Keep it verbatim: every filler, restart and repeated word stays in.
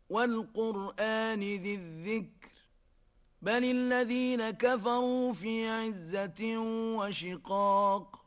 والقرآن ذي الذكر بل الذين كفروا في عزة وشقاق